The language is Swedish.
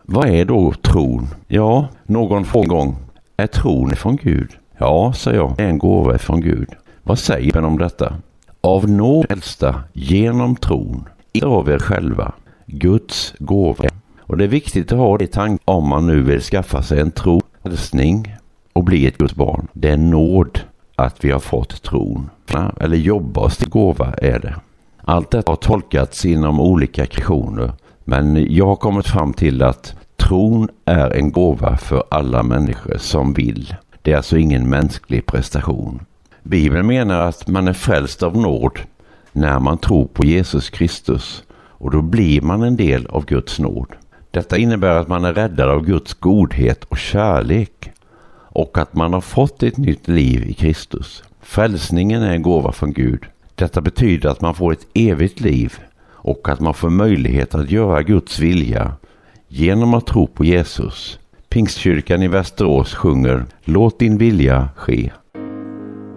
Vad är då tron? Ja, någon frågar en gång, är tron från Gud? Ja, säger jag, det är en gåva från Gud. Vad säger man om detta? Av nåd äldsta genom tron, inte av er själva, Guds gåva. Och det är viktigt att ha det i tanken om man nu vill skaffa sig en tro, hälsning och bli ett Guds barn. Det är nåd att vi har fått tron. Eller jobba oss till gåva är det. Allt detta har tolkats inom olika kreationer, men jag har kommit fram till att tron är en gåva för alla människor som vill. Det är alltså ingen mänsklig prestation. Bibeln menar att man är frälst av nåd när man tror på Jesus Kristus, och då blir man en del av Guds nåd. Detta innebär att man är räddad av Guds godhet och kärlek och att man har fått ett nytt liv i Kristus. Frälsningen är en gåva från Gud. Detta betyder att man får ett evigt liv och att man får möjlighet att göra Guds vilja genom att tro på Jesus. Pingstkyrkan i Västerås sjunger: Låt din vilja ske.